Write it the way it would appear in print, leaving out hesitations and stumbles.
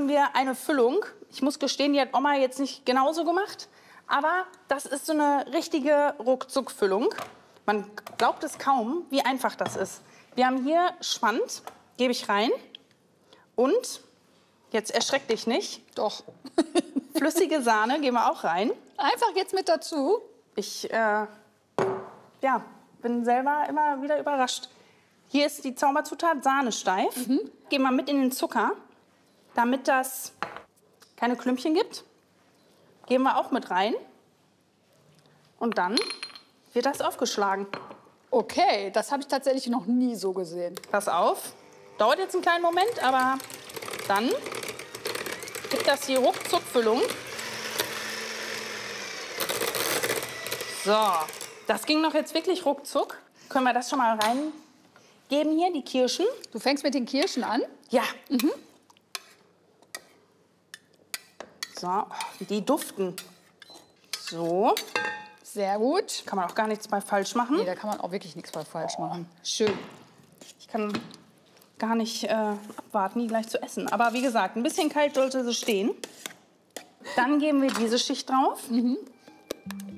wir eine Füllung. Ich muss gestehen, die hat Oma jetzt nicht genauso gemacht. Aber das ist so eine richtige Ruckzuck-Füllung. Man glaubt es kaum, wie einfach das ist. Wir haben hier Schwand, gebe ich rein. Und, jetzt erschreck dich nicht. Doch. Flüssige Sahne geben wir auch rein. Einfach jetzt mit dazu. Ich ja, bin selber immer wieder überrascht. Hier ist die Zauberzutat Sahne steif. Gehen wir mit in den Zucker, damit das keine Klümpchen gibt. Geben wir auch mit rein. Und dann wird das aufgeschlagen. Okay, das habe ich tatsächlich noch nie so gesehen. Pass auf. Dauert jetzt einen kleinen Moment, aber dann gibt das die Ruckzuck-Füllung. So, das ging doch jetzt wirklich ruckzuck. Können wir das schon mal reingeben hier, die Kirschen? Du fängst mit den Kirschen an? Ja. So, wie die duften. So, Sehr gut. kann man auch gar nichts bei falsch machen. Nee, da kann man auch wirklich nichts bei falsch machen. Schön. Ich kann gar nicht abwarten, die gleich zu essen. Aber wie gesagt, ein bisschen kalt sollte sie stehen. Dann geben wir diese Schicht drauf.